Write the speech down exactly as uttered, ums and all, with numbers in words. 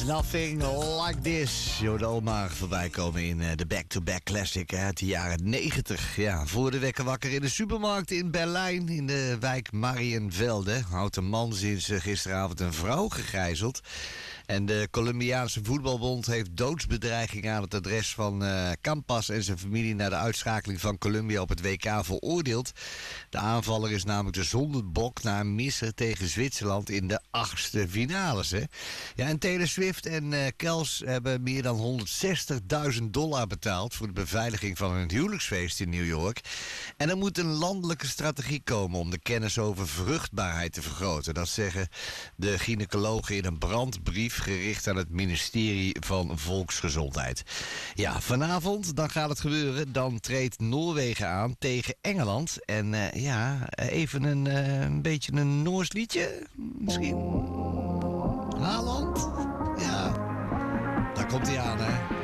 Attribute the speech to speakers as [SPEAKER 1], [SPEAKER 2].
[SPEAKER 1] Nothing like this. Je hoorde Omar voorbij komen in uh, de Back-to-Back Classic uit de jaren negentig. Ja, voor de wekker wakker in de supermarkt in Berlijn, in de wijk Marienvelde, houdt een man sinds uh, gisteravond een vrouw gegijzeld. En de Colombiaanse voetbalbond heeft doodsbedreiging aan het adres van uh, Campas en zijn familie na de uitschakeling van Colombia op het W K veroordeeld. De aanvaller is namelijk de zondebok na een misser tegen Zwitserland in de achtste finales. Hè? Ja, en Taylor Swift en uh, Kels hebben meer dan honderdzestigduizend dollar betaald voor de beveiliging van hun huwelijksfeest in New York. En er moet een landelijke strategie komen om de kennis over vruchtbaarheid te vergroten. Dat zeggen de gynaecologen in een brandbrief gericht aan het ministerie van Volksgezondheid. Ja, vanavond dan gaat het gebeuren. Dan treedt Noorwegen aan tegen Engeland. En uh, ja, even een, uh, een beetje een Noors liedje. Misschien Haaland? Ja, daar komt hij aan, hè.